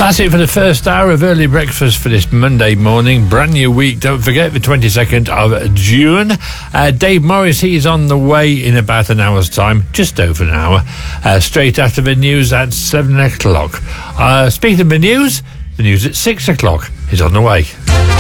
That's it for the first hour of early breakfast for this Monday morning. Brand new week. Don't forget the 22nd of June. Dave Morris, he's on the way in about an hour's time, just over an hour. Straight after the news at 7 o'clock. Speaking of the news at 6 o'clock is on the way.